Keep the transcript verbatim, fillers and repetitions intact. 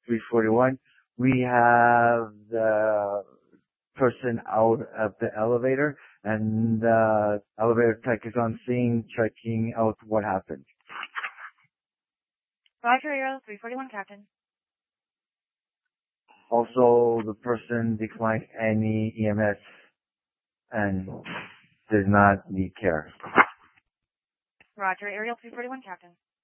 three forty-one. We have the person out of the elevator, and the elevator tech is on scene checking out what happened. Roger, Aero three forty-one, Captain. Also, the person declined any E M S and does not need care. Roger, Aerial three forty-one, Captain.